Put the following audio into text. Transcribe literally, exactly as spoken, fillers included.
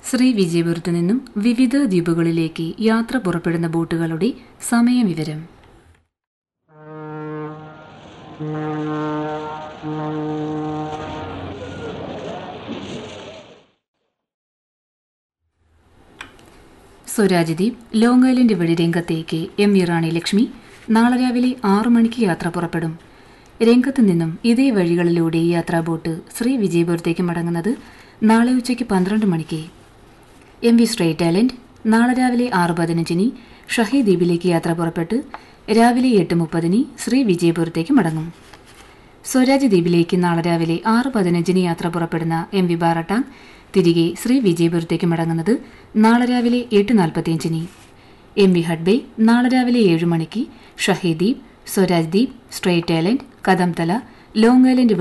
ശ്രീ വിജയപുരത്തു നിന്നും വിവിധ ദ്വീപുകളിലേക്ക് യാത്ര പുറപ്പെടുന്ന ബോട്ടുകളുടെ സമയവിവരം. സ്വരാജ് ദ്വീപ് ലോങ് ഐലൻഡ് വഴി രംഗത്തേക്ക് എം വി റാണി ലക്ഷ്മി നാളെ രാവിലെ ആറു മണിക്ക് യാത്ര പുറപ്പെടും. രംഗത്ത് നിന്നും ഇതേ വഴികളിലൂടെ യാത്രാ ബോട്ട് ശ്രീ വിജയപുരത്തേക്ക് മടങ്ങുന്നത് നാളെ ഉച്ചയ്ക്ക് പന്ത്രണ്ട് മണിക്ക്. എം വി സ്ട്രേറ്റ് ഐലൻഡ് നാളെ രാവിലെ ആറ് പതിനഞ്ചിന് ഷഹി ദ്വീപിലേക്ക് യാത്ര പുറപ്പെട്ട് രാവിലെ എട്ട് മുപ്പതിന് ശ്രീ വിജയപുരത്തേക്ക് മടങ്ങും. സ്വരാജ് ദ്വീപിലേക്ക് നാളെ രാവിലെ ആറ് പതിനഞ്ചിന് യാത്ര പുറപ്പെടുന്ന എം വി ബാറട്ടാങ് തിരികെ ശ്രീ വിജയപുരത്തേക്ക് മടങ്ങുന്നത് നാളെ രാവിലെ എട്ട് നാൽപ്പത്തിയഞ്ചിന്. എം വി ഹഡ്ബേ നാളെ രാവിലെ ഏഴ് മണിക്ക് ഷഹി ദ്വീപ്, സ്വരാജ് ദ്വീപ്, straight island, Kadamtala, long island